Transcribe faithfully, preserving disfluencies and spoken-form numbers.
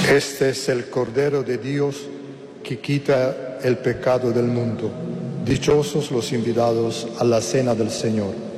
Este es el Cordero de Dios que quita el pecado del mundo. Dichosos los invitados a la cena del Señor.